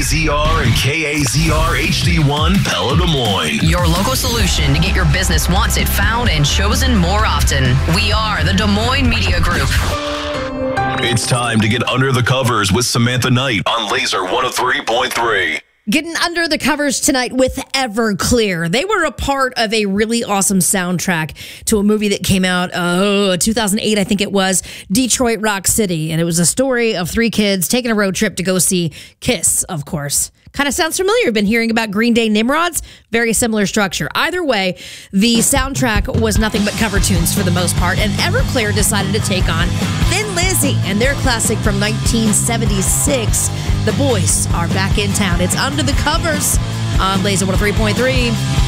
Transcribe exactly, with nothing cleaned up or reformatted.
Z R and K A Z R H D one Pella Des Moines. Your local solution to get your business wanted, found, and chosen more often. We are the Des Moines Media Group. It's time to get under the covers with Samantha Knight on Laser one oh three point three. Getting under the covers tonight with Everclear. They were a part of a really awesome soundtrack to a movie that came out, oh, two thousand eight, I think it was, Detroit Rock City. And it was a story of three kids taking a road trip to go see Kiss, of course. Kind of sounds familiar. Been hearing about Green Day Nimrods? Very similar structure. Either way, the soundtrack was nothing but cover tunes for the most part, and Everclear decided to take on Thin Lizzy and their classic from nineteen seventy-six. The boys are back in town. It's Under the Covers on Laser one oh three point three.